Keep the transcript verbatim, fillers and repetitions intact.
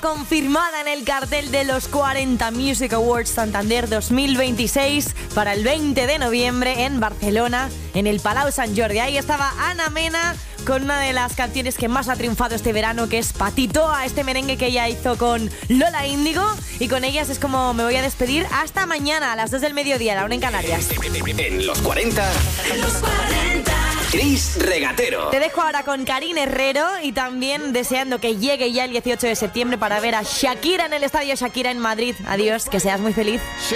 Confirmada en el cartel de los cuarenta Music Awards Santander dos mil veintiséis para el veinte de noviembre en Barcelona, en el Palau Sant Jordi. Ahí estaba Ana Mena con una de las canciones que más ha triunfado este verano, que es Patitoa, este merengue que ella hizo con Lola Índigo. Y con ellas es como me voy a despedir hasta mañana a las dos del mediodía, la una en Canarias. En los cuarenta, en los cuarenta, Chris Regatero. Te dejo ahora con Karin Herrero y también deseando que llegue ya el dieciocho de septiembre para ver a Shakira en el Estadio Shakira en Madrid. Adiós, que seas muy feliz.